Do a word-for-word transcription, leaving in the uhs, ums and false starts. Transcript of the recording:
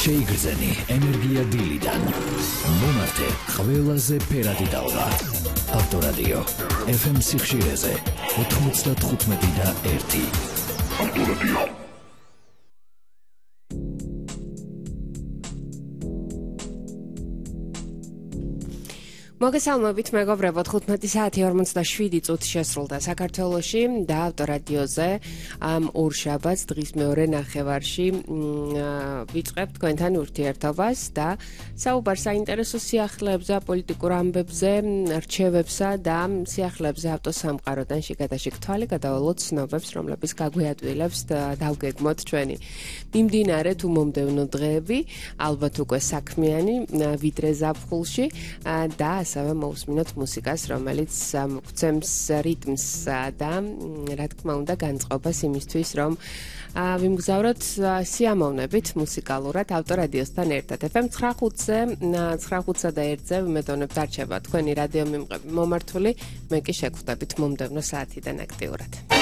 შეიგრძენი ენერგია დილიდან. მომართე ყველაზე ფერადი ტალღა. ავტორადიო ეფ ემ სიხშირეზე ოთხმოცდათხუთმეტი და ერთი. ავტორადიო. მოგესალმებით მეგობრებო, თხუთმეტი საათი ორმოცდაშვიდი წუთი შესრულდა საქართველოში და ავტორადიოზე ამ ორშაბათს დღის მეორე ნახევარში ვიწყებთ თქვენთან ურთიერთობას და საუბარს საინტერესო სიახლეებზე, პოლიტიკურ ამბებზე, რჩევებსა და სიახლეებზე ავტოსამყაროდან შიგადაშიგ თვალი გადავალოთ ცნობებს, რომლებიც გაგვიადვილებს დავგეგმოთ ჩვენი მიმდინარე თუ მომდევნო დღეები, ალბათ უკვე საქმიანი ვიდრე ზაფხულში და ასევე მოусმინოთ მუსიკას, რომელიც გვცემს რიტმს და რა თქმა უნდა განწყობას იმისთვის, რომ ვიმგზავროთ სიამოვნებით მუსიკალურად ავტორადიოსთან ერთად. ეფ ემ ცხრა ხუთზე, ცხრა ხუთსა და ერთზე ვიმედოვნებთ არჩევა თქვენი რადიო მიმღები მომართული, მე კი შეგხვდებით მომდევნო საათიდან აქტიურად.